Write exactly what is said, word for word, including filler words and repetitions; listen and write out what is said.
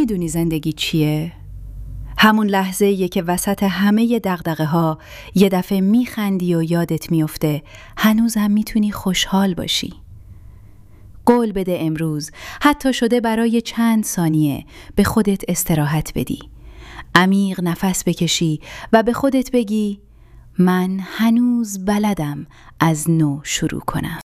میدونی زندگی چیه؟ همون لحظه یه که وسط همه دغدغه ها یه دفعه میخندی و یادت میفته هنوزم میتونی خوشحال باشی. قول بده امروز حتی شده برای چند ثانیه به خودت استراحت بدی. عمیق نفس بکشی و به خودت بگی من هنوز بلدم از نو شروع کنم.